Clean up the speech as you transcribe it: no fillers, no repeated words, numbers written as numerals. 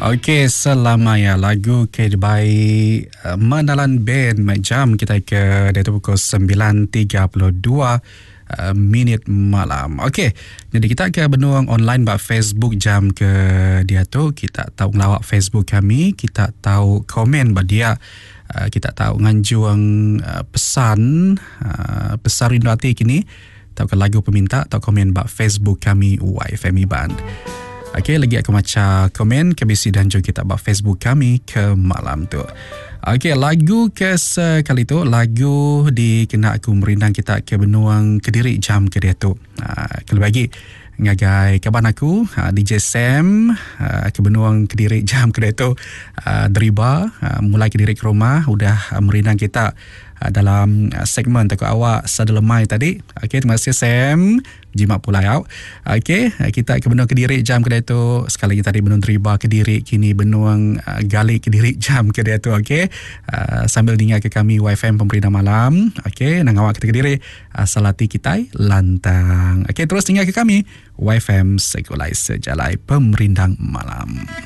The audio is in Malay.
Okey, selamanya lagu terbaik Menalan Band jam kita ke dari pukul 9.32 minit malam. Okey, jadi kita akan benuang online bak Facebook jam ke dia tu. Kita tahu ngelawak Facebook kami, kita tahu komen bak dia. Kita tahu nganjuang pesan rindu hati kini. Tahu ke lagu peminta, tahu komen bak Facebook kami YFM Band. Okey, lagi aku baca komen KBC dan juga kita buat Facebook kami ke malam tu. Okey, lagu ke sekali tu, lagu dikena aku merindang kita ke benuang Kediri jam ke dia tu. Kalau bagi ngagai kaban aku DJ Sam ke benuang Kediri jam ke dia tu. Deriba mulai Kediri ke rumah udah merindang kita dalam segmen takut awak sedelemai tadi. Okey, terima kasih Sam. Jimat pula ya. Okey, kita ke benuang Kediri jam kedai tu. Sekali lagi tadi benuang Deriba Kediri, kini benuang Gali Kediri jam kedai tu. Okey, sambil dengar ke kami YFM Pemerintah Malam. Okey, nang awak ke Kediri salati kitai lantang. Okey, terus dengar ke kami YFM Sekolai Sejalai Pemerintah Malam.